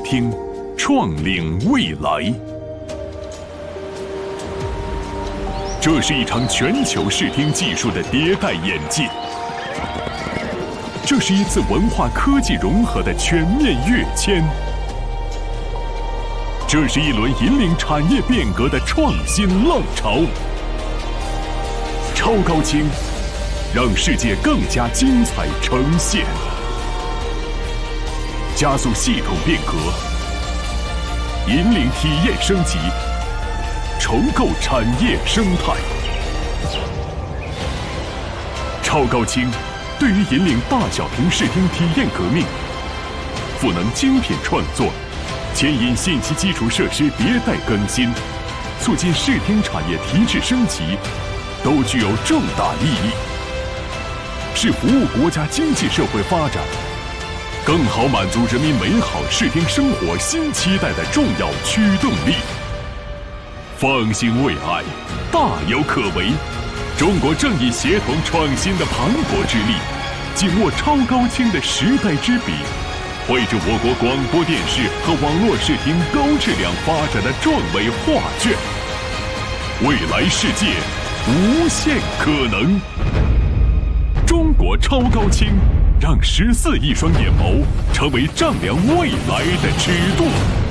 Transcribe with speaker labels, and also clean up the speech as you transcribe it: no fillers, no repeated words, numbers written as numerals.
Speaker 1: 听，创领未来。这是一场全球视听技术的迭代演进，这是一次文化科技融合的全面跃迁，这是一轮引领产业变革的创新浪潮。超高清，让世界更加精彩呈现，加速系统变革，引领体验升级，重构产业生态。超高清对于引领大小屏视听体验革命，赋能精品创作，牵引信息基础设施迭代更新，促进视听产业提质升级，都具有重大意义，是服务国家经济社会发展，更好满足人民美好视听生活新期待的重要驱动力。放心未来，大有可为。中国正以协同创新的磅礴之力，紧握超高清的时代之笔，绘制我国广播电视和网络视听高质量发展的壮伟画卷。未来世界无限可能。中国超高清，让14亿双眼眸成为丈量未来的尺度。